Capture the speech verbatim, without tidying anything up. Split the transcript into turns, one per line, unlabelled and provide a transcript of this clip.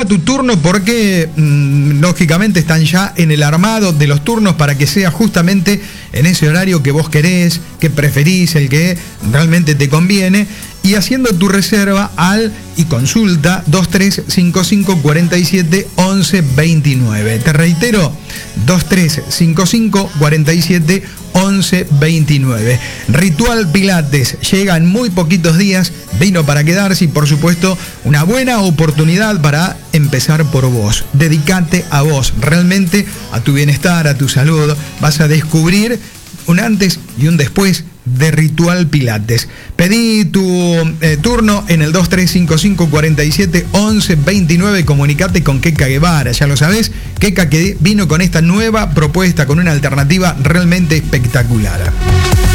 tu turno porque mmm, lógicamente están ya en el armado de los turnos para que sea justamente en ese horario que vos querés, que preferís, el que realmente te conviene, y haciendo tu reserva al y consulta dos tres cinco cinco cuatro siete once veintinueve. Te reitero, dos tres cinco cinco cuatro siete once veintinueve. Ritual Pilates llega en muy poquitos días, vino para quedarse y por supuesto una buena oportunidad para empezar por vos. Dedicate a vos, realmente a tu bienestar, a tu salud. Vas a descubrir un antes y un después de Ritual Pilates. Pedí tu eh, turno en el dos tres cinco cinco cuatro siete once veintinueve. Comunicate con Keka Guevara, ya lo sabés. Keka que vino con esta nueva propuesta, con una alternativa realmente espectacular.